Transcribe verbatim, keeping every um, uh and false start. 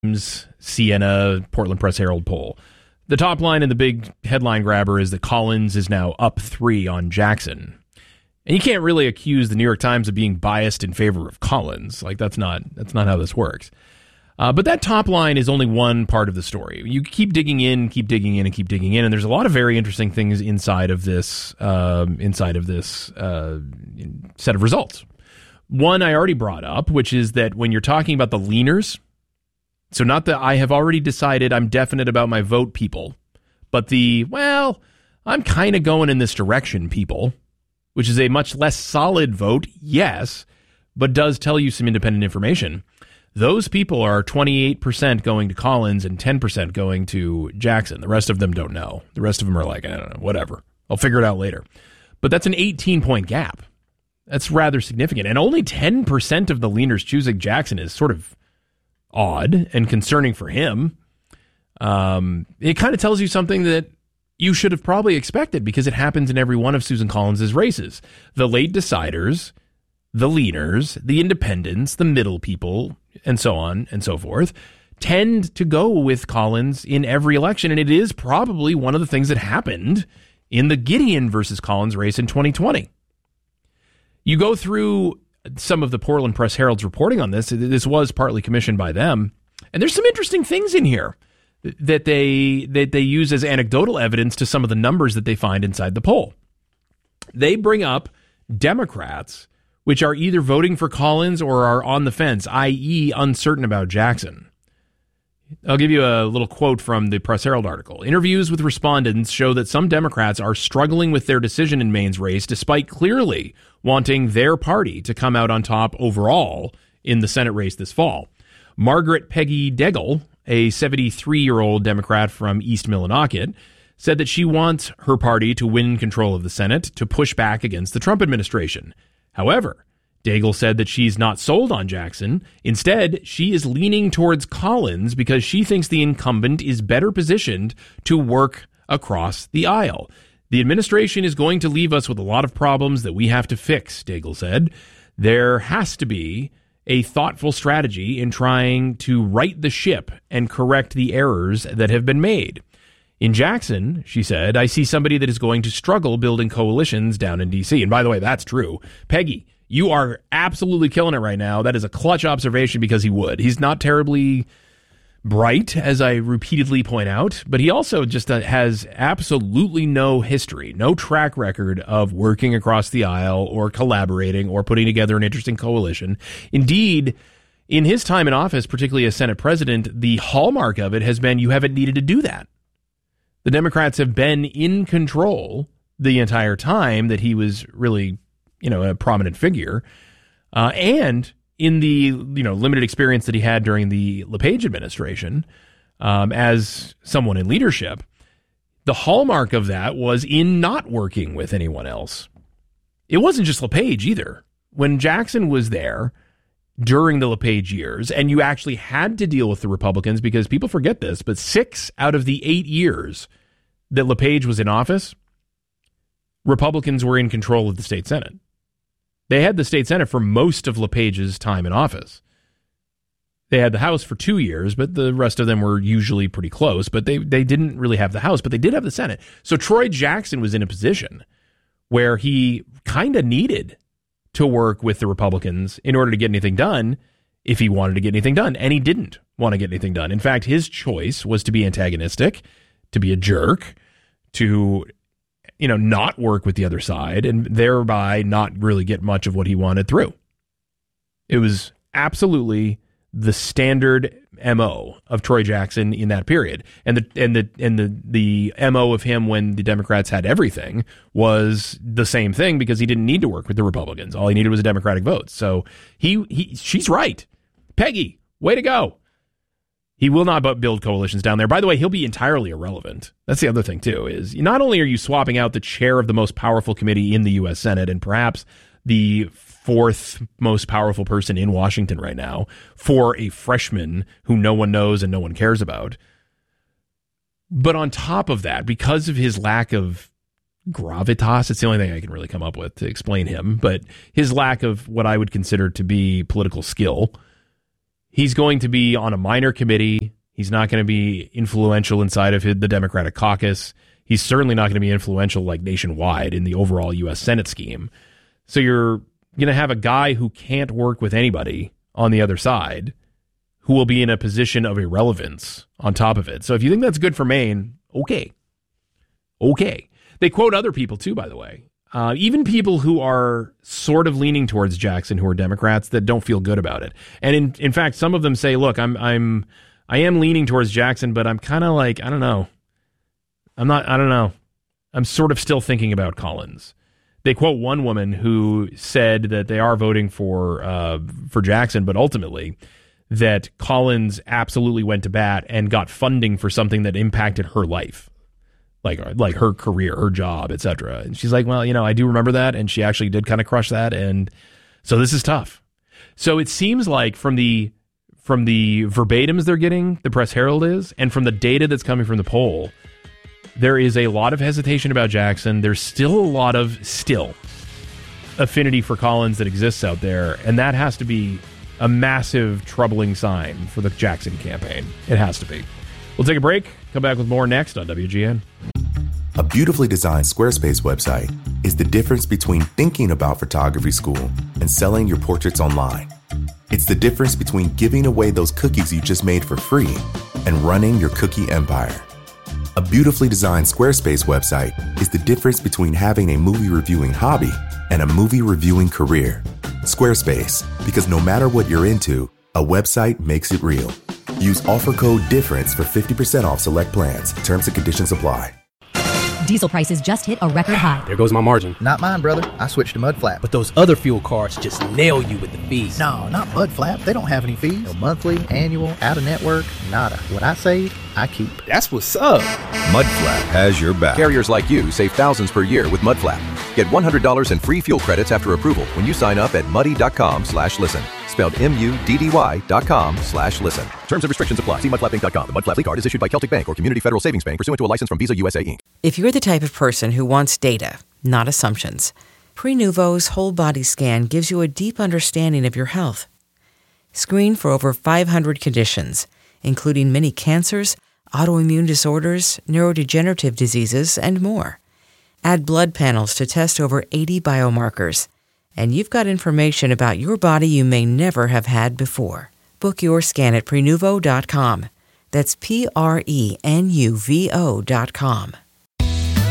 Siena, Portland Press Herald poll. The top line and the big headline grabber is that Collins is now up three on Jackson. And you can't really accuse the New York Times of being biased in favor of Collins. Like, that's not that's not how this works. Uh, but that top line is only one part of the story. You keep digging in, keep digging in, and keep digging in, and there's a lot of very interesting things inside of this um, inside of this uh, set of results. One I already brought up, which is that when you're talking about the leaners, so not the I have already decided I'm definite about my vote people, but the, well, I'm kind of going in this direction people, which is a much less solid vote, yes, but does tell you some independent information. Those people are twenty-eight percent going to Collins and ten percent going to Jackson. The rest of them don't know. The rest of them are like, I don't know, whatever. I'll figure it out later. But that's an eighteen-point gap. That's rather significant. And only ten percent of the leaners choosing Jackson is sort of odd and concerning for him. Um, it kind of tells you something that you should have probably expected because it happens in every one of Susan Collins' races. The late deciders, the leaners, the independents, the middle people, and so on and so forth, tend to go with Collins in every election. And it is probably one of the things that happened in the Gideon versus Collins race in twenty twenty. You go through some of the Portland Press Herald's reporting on this. This was partly commissioned by them. And there's some interesting things in here that they that they use as anecdotal evidence to some of the numbers that they find inside the poll. They bring up Democrats which are either voting for Collins or are on the fence, that is uncertain about Jackson. I'll give you a little quote from the Press Herald article. Interviews with respondents show that some Democrats are struggling with their decision in Maine's race, despite clearly wanting their party to come out on top overall in the Senate race this fall. Margaret Peggy Daigle, a seventy-three-year-old Democrat from East Millinocket, said that she wants her party to win control of the Senate to push back against the Trump administration. However, Daigle said that she's not sold on Jackson. Instead, she is leaning towards Collins because she thinks the incumbent is better positioned to work across the aisle. The administration is going to leave us with a lot of problems that we have to fix, Daigle said. There has to be a thoughtful strategy in trying to right the ship and correct the errors that have been made. In Jackson, she said, I see somebody that is going to struggle building coalitions down in D C. And by the way, that's true. Peggy, you are absolutely killing it right now. That is a clutch observation because he would. He's not terribly bright, as I repeatedly point out, but he also just has absolutely no history, no track record of working across the aisle or collaborating or putting together an interesting coalition. Indeed, in his time in office, particularly as Senate president, the hallmark of it has been you haven't needed to do that. The Democrats have been in control the entire time that he was really, you know, a prominent figure. Uh, and in the, you know, limited experience that he had during the LePage administration um, as someone in leadership, the hallmark of that was in not working with anyone else. It wasn't just LePage either. When Jackson was there during the LePage years, and you actually had to deal with the Republicans, because people forget this, but six out of the eight years that LePage was in office, Republicans were in control of the state Senate. They had the state Senate for most of LePage's time in office. They had the House for two years, but the rest of them were usually pretty close, but they, they didn't really have the House, but they did have the Senate. So Troy Jackson was in a position where he kind of needed to work with the Republicans in order to get anything done if he wanted to get anything done. And he didn't want to get anything done. In fact, his choice was to be antagonistic, to be a jerk, to, you know, not work with the other side and thereby not really get much of what he wanted through. It was absolutely the standard M O of Troy Jackson in that period. And the and the and the the M O of him when the Democrats had everything was the same thing, because he didn't need to work with the Republicans. All he needed was a Democratic vote. So he he she's right. Peggy, way to go. He will not build coalitions down there. By the way, he'll be entirely irrelevant. That's the other thing, too, is not only are you swapping out the chair of the most powerful committee in the U S Senate and perhaps the fourth most powerful person in Washington right now for a freshman who no one knows and no one cares about. But on top of that, because of his lack of gravitas, it's the only thing I can really come up with to explain him, but his lack of what I would consider to be political skill, He's going to be on a minor committee. He's not going to be influential inside of the Democratic caucus. He's certainly not going to be influential like nationwide in the overall U S Senate scheme. So you're going to have a guy who can't work with anybody on the other side who will be in a position of irrelevance on top of it. So if you think that's good for Maine, okay. Okay. They quote other people too, by the way. Uh, even people who are sort of leaning towards Jackson, who are Democrats, that don't feel good about it. And in in fact, some of them say, look, I'm I'm I am leaning towards Jackson, but I'm kind of like, I don't know. I'm not, I don't know. I'm sort of still thinking about Collins. They quote one woman who said that they are voting for uh, for Jackson, but ultimately that Collins absolutely went to bat and got funding for something that impacted her life, like like her career, her job, et cetera. And she's like, well, you know, I do remember that, and she actually did kind of crush that, and so this is tough. So it seems like from the from the verbatims they're getting, the Press Herald is, and from the data that's coming from the poll, there is a lot of hesitation about Jackson. There's still a lot of still affinity for Collins that exists out there, and that has to be a massive troubling sign for the Jackson campaign. It has to be. We'll take a break. Come back with more next on W G N. A beautifully designed Squarespace website is the difference between thinking about photography school and selling your portraits online. It's the difference between giving away those cookies you just made for free and running your cookie empire. A beautifully designed Squarespace website is the difference between having a movie reviewing hobby and a movie reviewing career. Squarespace, because no matter what you're into, a website makes it real. Use offer code DIFFERENCE for fifty percent off select plans. Terms and conditions apply. Diesel prices just hit a record high. There goes my margin. Not mine, brother. I switched to Mudflap. But those other fuel cards just nail you with the fees. No, not Mudflap. They don't have any fees. No monthly, annual, out-of-network, nada. What I save, I keep. That's what's up. Mudflap has your back. Carriers like you save thousands per year with Mudflap. Get one hundred dollars in free fuel credits after approval when you sign up at muddy.com slash listen. Spelled M-U-D-D-Y dot com slash listen. Terms and restrictions apply. See mudflap inc dot com. The Mudflap card is issued by Celtic Bank or Community Federal Savings Bank pursuant to a license from Visa U S A, Incorporated. If you're the type of person who wants data, not assumptions, Prenuvo's whole body scan gives you a deep understanding of your health. Screen for over five hundred conditions, including many cancers, autoimmune disorders, neurodegenerative diseases, and more. Add blood panels to test over eighty biomarkers, and you've got information about your body you may never have had before. Book your scan at Prenuvo dot com. That's P R E N U V O dot com.